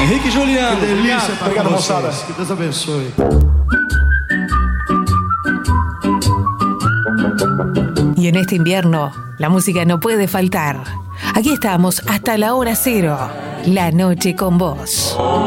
Henrique e Juliano. Que delícia estar Obrigado, com moçada. vocês. Que Deus abençoe. Y en este invierno, la música no puede faltar. Aquí estamos hasta la hora cero. La noche con vos.